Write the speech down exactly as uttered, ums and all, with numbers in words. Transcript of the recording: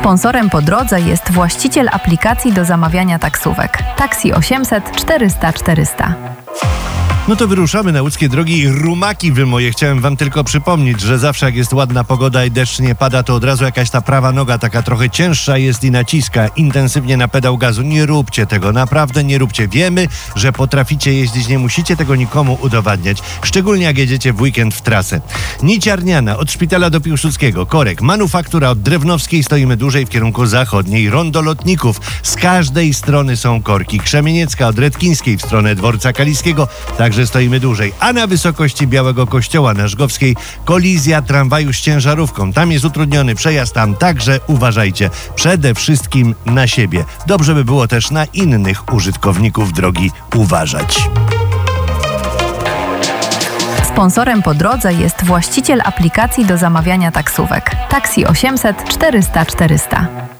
Sponsorem po drodze jest właściciel aplikacji do zamawiania taksówek Taxi osiemset czterysta czterysta. No to wyruszamy na łódzkie drogi i rumaki wy moje. Chciałem wam tylko przypomnieć, że zawsze jak jest ładna pogoda i deszcz nie pada, to od razu jakaś ta prawa noga taka trochę cięższa jest i naciska intensywnie na pedał gazu. Nie róbcie tego, naprawdę nie róbcie. Wiemy, że potraficie jeździć, nie musicie tego nikomu udowadniać, szczególnie jak jedziecie w weekend w trasę. Niciarniana od szpitala do Piłsudskiego, korek, manufaktura od Drewnowskiej, stoimy dłużej w kierunku zachodniej, rondo lotników, z każdej strony są korki, Krzemieniecka od Redkińskiej w stronę dworca Kaliskiego, także stoimy dłużej, a na wysokości Białego Kościoła na Żgowskiej kolizja tramwaju z ciężarówką. Tam jest utrudniony przejazd, tam także uważajcie przede wszystkim na siebie. Dobrze by było też na innych użytkowników drogi uważać. Sponsorem po drodze jest właściciel aplikacji do zamawiania taksówek Taxi osiemset czterysta czterysta.